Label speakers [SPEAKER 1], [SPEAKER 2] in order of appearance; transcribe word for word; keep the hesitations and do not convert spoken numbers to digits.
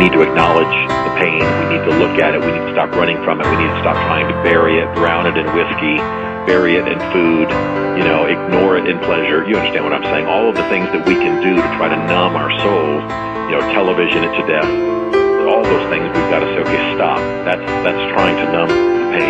[SPEAKER 1] need to acknowledge the pain. We need to look at it. We need to stop running from it. We need to stop trying to bury it, drown it in whiskey, bury it in food, you know, ignore it in pleasure. You understand what I'm saying? All of the things that we can do to try to numb our souls, you know, television it to death, all those things we've got to say, okay, stop. That's, that's trying to numb the pain.